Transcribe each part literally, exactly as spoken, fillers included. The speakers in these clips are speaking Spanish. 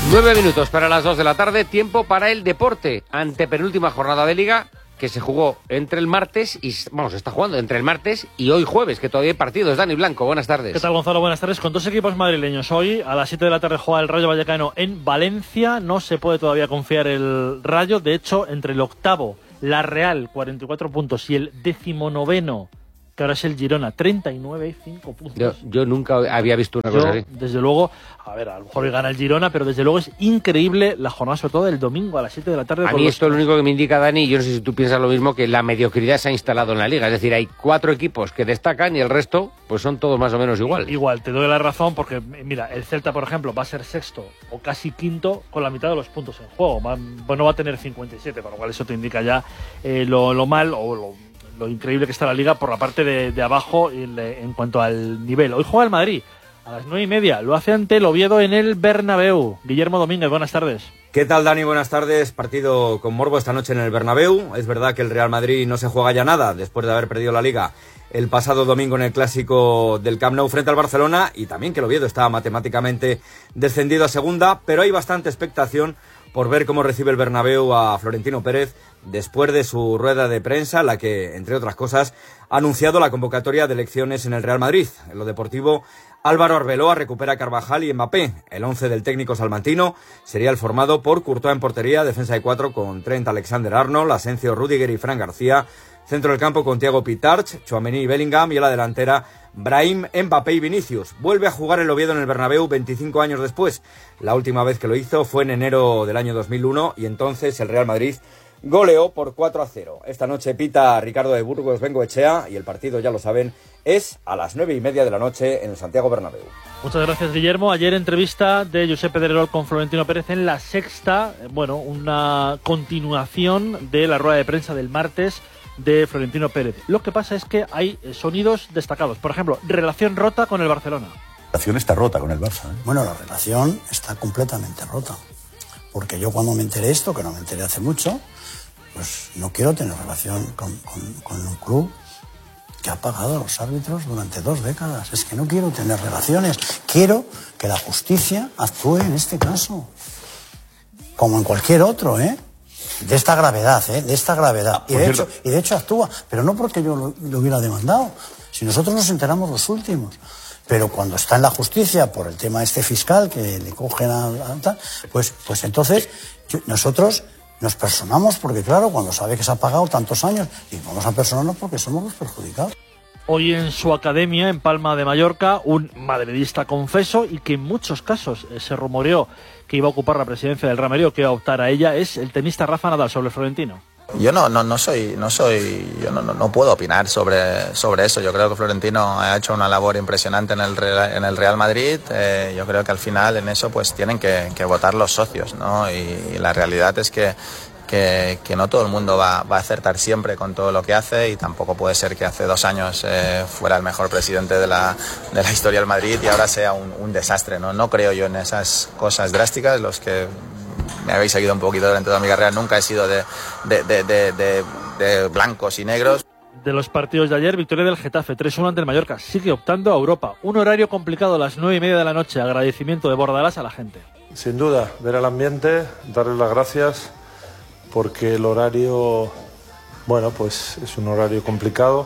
Nueve minutos para las dos de la tarde, tiempo para el deporte. Antepenúltima jornada de Liga que se jugó entre el martes y, vamos, está jugando entre el martes y hoy jueves, que todavía hay partidos. Dani Blanco, buenas tardes. ¿Qué tal, Gonzalo? Buenas tardes. Con dos equipos madrileños. Hoy a las siete de la tarde juega el Rayo Vallecano en Valencia. No se puede todavía confiar el Rayo. De hecho, entre el octavo, la Real, cuarenta y cuatro puntos, y el decimonoveno, que ahora es el Girona, treinta y nueve, cinco puntos. Yo, yo nunca había visto una yo, cosa así. Desde luego, a ver, a lo mejor hoy gana el Girona, pero desde luego es increíble la jornada, sobre todo el domingo a las siete de la tarde. A mí los... esto es lo único que me indica, Dani, yo no sé si tú piensas lo mismo, que la mediocridad se ha instalado en la Liga. Es decir, hay cuatro equipos que destacan y el resto pues son todos más o menos igual. Igual, te doy la razón porque, mira, el Celta, por ejemplo, va a ser sexto o casi quinto con la mitad de los puntos en juego. Va, bueno, va a tener cincuenta y siete, por lo cual eso te indica ya eh, lo, lo mal o lo... lo increíble que está la Liga por la parte de, de abajo en, en cuanto al nivel. Hoy juega el Madrid a las nueve y media. Lo hace ante el Oviedo en el Bernabéu. Guillermo Domínguez, buenas tardes. ¿Qué tal, Dani? Buenas tardes. Partido con morbo esta noche en el Bernabéu. Es verdad que el Real Madrid no se juega ya nada después de haber perdido la Liga el pasado domingo en el clásico del Camp Nou frente al Barcelona, y también que el Oviedo está matemáticamente descendido a segunda, pero hay bastante expectación por ver cómo recibe el Bernabéu a Florentino Pérez después de su rueda de prensa, la que, entre otras cosas, ha anunciado la convocatoria de elecciones en el Real Madrid. En lo deportivo, Álvaro Arbeloa recupera a Carvajal y Mbappé. El once del técnico salmantino sería el formado por Courtois en portería, defensa de cuatro con Trent Alexander-Arnold, Asensio, Rüdiger y Fran García, centro del campo con Thiago Pitarch, Tchouaméni y Bellingham, y a la delantera Brahim, Mbappé y Vinicius. Vuelve a jugar el Oviedo en el Bernabéu veinticinco años después. La última vez que lo hizo fue en enero del año dos mil uno, y entonces el Real Madrid goleó por cuatro a cero. Esta noche pita Ricardo de Burgos Bengoechea y el partido, ya lo saben, es a las nueve y media de la noche en el Santiago Bernabéu. Muchas gracias, Guillermo. Ayer entrevista de Josep Pedrerol con Florentino Pérez en La Sexta. Bueno, una continuación de la rueda de prensa del martes de Florentino Pérez. Lo que pasa es que hay sonidos destacados. Por ejemplo, relación rota con el Barcelona. La relación está rota con el Barça, ¿eh? Bueno, la relación está completamente rota. Porque yo cuando me enteré esto, que no me enteré hace mucho, pues no quiero tener relación con, con, con un club que ha pagado a los árbitros durante dos décadas. Es que no quiero tener relaciones. Quiero que la justicia actúe en este caso. Como en cualquier otro, ¿eh? De esta gravedad, ¿eh? De esta gravedad. Y de hecho, y de hecho actúa. Pero no porque yo lo, lo hubiera demandado. Si nosotros nos enteramos los últimos. Pero cuando está en la justicia por el tema este fiscal que le cogen a, a tal, pues, pues entonces yo, nosotros nos personamos porque, claro, cuando sabe que se ha pagado tantos años, y vamos a personarnos porque somos los perjudicados. Hoy en su academia en Palma de Mallorca, un madridista confeso y que en muchos casos eh, se rumoreó que iba a ocupar la presidencia del Real Madrid o que iba a optar a ella, es el tenista Rafa Nadal sobre Florentino. Yo no, no, no soy, no soy, yo no, no, no puedo opinar sobre, sobre eso. Yo creo que Florentino ha hecho una labor impresionante en el Real, en el Real Madrid. Eh, yo creo que al final en eso pues tienen que, que votar los socios, ¿no? Y, y la realidad es que, que, que no todo el mundo va, va a acertar siempre con todo lo que hace, y tampoco puede ser que hace dos años eh, fuera el mejor presidente de la, de la historia del Madrid y ahora sea un, un desastre, ¿no? No creo yo en esas cosas drásticas. Los que me habéis seguido un poquito durante toda mi carrera, nunca he sido de, de, de, de, de, de blancos y negros. De los partidos de ayer, victoria del Getafe, tres uno ante el Mallorca. Sigue optando a Europa. Un horario complicado a las nueve y media de la noche. Agradecimiento de Bordalás a la gente. Sin duda, ver al ambiente, darles las gracias, porque el horario, bueno, pues es un horario complicado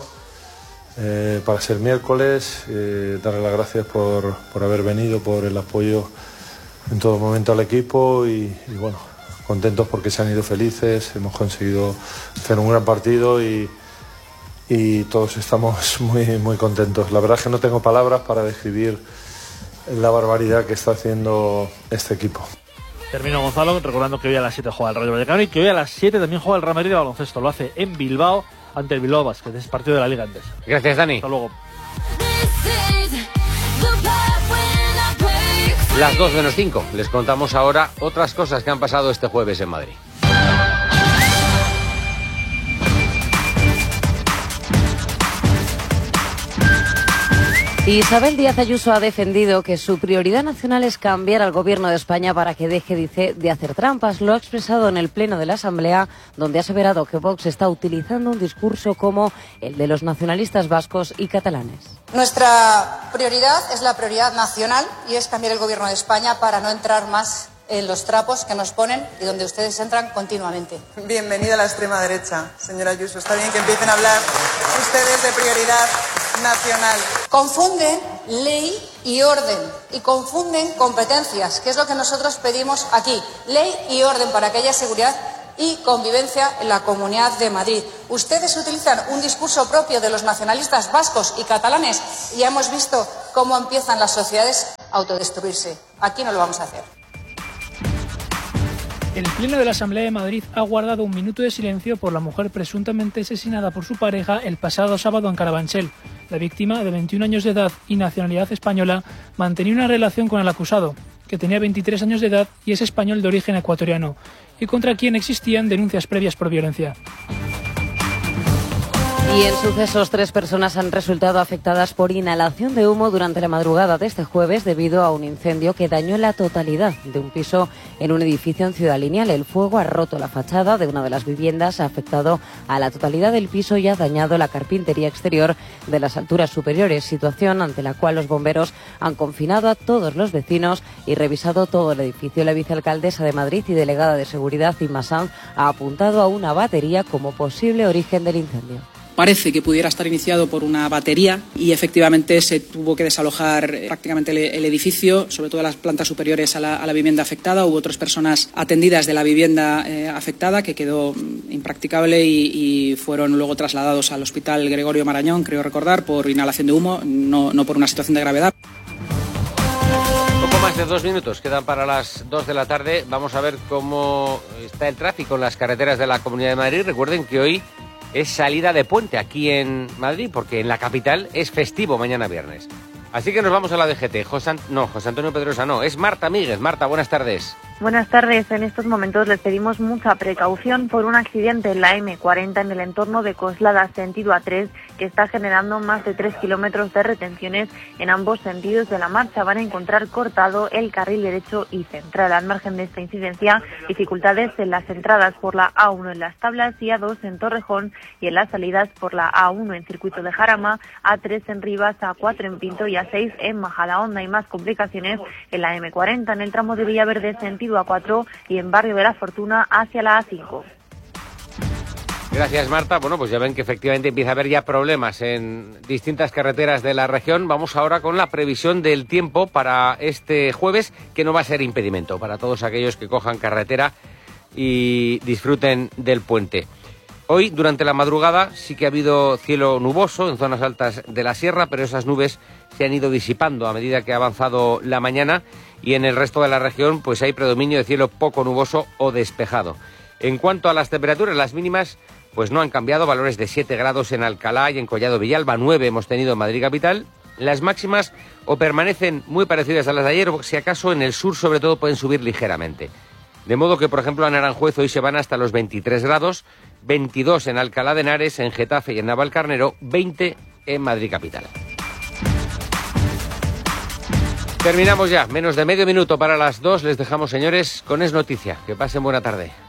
eh, para ser miércoles. Eh, darles las gracias por, por haber venido, por el apoyo en todo momento al equipo, y, y bueno, contentos porque se han ido felices, hemos conseguido hacer un gran partido y, y todos estamos muy, muy contentos. La verdad es que no tengo palabras para describir la barbaridad que está haciendo este equipo. Termino, Gonzalo, recordando que hoy a las siete juega el Rayo Vallecano y que hoy a las siete también juega el Real Madrid de baloncesto. Lo hace en Bilbao ante el Bilbao Basket, es partido de la Liga Endesa. Gracias, Dani. Hasta luego. Las dos menos cinco. Les contamos ahora otras cosas que han pasado este jueves en Madrid. Isabel Díaz Ayuso ha defendido que su prioridad nacional es cambiar al gobierno de España para que deje, dice, de hacer trampas. Lo ha expresado en el pleno de la Asamblea, donde ha aseverado que Vox está utilizando un discurso como el de los nacionalistas vascos y catalanes. Nuestra prioridad es la prioridad nacional y es cambiar el gobierno de España para no entrar más en los trapos que nos ponen y donde ustedes entran continuamente. Bienvenida a la extrema derecha, señora Ayuso. Está bien que empiecen a hablar ustedes de prioridad nacional. Confunden ley y orden y confunden competencias, que es lo que nosotros pedimos aquí. Ley y orden para que haya seguridad y convivencia en la Comunidad de Madrid. Ustedes utilizan un discurso propio de los nacionalistas vascos y catalanes y ya hemos visto cómo empiezan las sociedades a autodestruirse. Aquí no lo vamos a hacer. El Pleno de la Asamblea de Madrid ha guardado un minuto de silencio por la mujer presuntamente asesinada por su pareja el pasado sábado en Carabanchel. La víctima, de veintiún años de edad y nacionalidad española, mantenía una relación con el acusado, que tenía veintitrés años de edad y es español de origen ecuatoriano, y contra quien existían denuncias previas por violencia. Y en sucesos, tres personas han resultado afectadas por inhalación de humo durante la madrugada de este jueves debido a un incendio que dañó la totalidad de un piso en un edificio en Ciudad Lineal. El fuego ha roto la fachada de una de las viviendas, ha afectado a la totalidad del piso y ha dañado la carpintería exterior de las alturas superiores, situación ante la cual los bomberos han confinado a todos los vecinos y revisado todo el edificio. La vicealcaldesa de Madrid y delegada de Seguridad, Inma Sanz, ha apuntado a una batería como posible origen del incendio. Parece que pudiera estar iniciado por una batería y efectivamente se tuvo que desalojar prácticamente el, el edificio, sobre todo las plantas superiores a la, a la vivienda afectada. Hubo otras personas atendidas de la vivienda eh, afectada que quedó impracticable y, y fueron luego trasladados al Hospital Gregorio Marañón, creo recordar, por inhalación de humo, no, no por una situación de gravedad. Poco más de dos minutos quedan para las dos de la tarde. Vamos a ver cómo está el tráfico en las carreteras de la Comunidad de Madrid. Recuerden que hoy es salida de puente aquí en Madrid, porque en la capital es festivo mañana viernes. Así que nos vamos a la D G T. José, no, José Antonio Pedrosa no, es Marta Míguez. Marta, buenas tardes. Buenas tardes. En estos momentos les pedimos mucha precaución por un accidente en la eme cuarenta en el entorno de Coslada, sentido A tres, que está generando más de tres kilómetros de retenciones en ambos sentidos de la marcha. Van a encontrar cortado el carril derecho y central. Al margen de esta incidencia, dificultades en las entradas por la A uno en Las Tablas y A dos en Torrejón y en las salidas por la A uno en Circuito de Jarama, A tres en Rivas, A cuatro en Pinto y A seis en Majadahonda. Y más complicaciones en la eme cuarenta en el tramo de Villaverde, sentido A cuatro y en Barrio de la Fortuna hacia la A cinco. Gracias, Marta. Bueno, pues ya ven que efectivamente empieza a haber ya problemas en distintas carreteras de la región. Vamos ahora con la previsión del tiempo para este jueves, que no va a ser impedimento para todos aquellos que cojan carretera y disfruten del puente. Hoy, durante la madrugada, sí que ha habido cielo nuboso en zonas altas de la sierra, pero esas nubes se han ido disipando a medida que ha avanzado la mañana, y en el resto de la región pues hay predominio de cielo poco nuboso o despejado. En cuanto a las temperaturas, las mínimas pues no han cambiado, valores de siete grados en Alcalá y en Collado Villalba, nueve hemos tenido en Madrid capital. Las máximas o permanecen muy parecidas a las de ayer, o si acaso en el sur sobre todo pueden subir ligeramente. De modo que, por ejemplo, en Aranjuez hoy se van hasta los veintitrés grados, veintidós en Alcalá de Henares, en Getafe y en Navalcarnero, veinte en Madrid capital. Terminamos ya, menos de medio minuto para las dos. Les dejamos, señores, con Es Noticia. Que pasen buena tarde.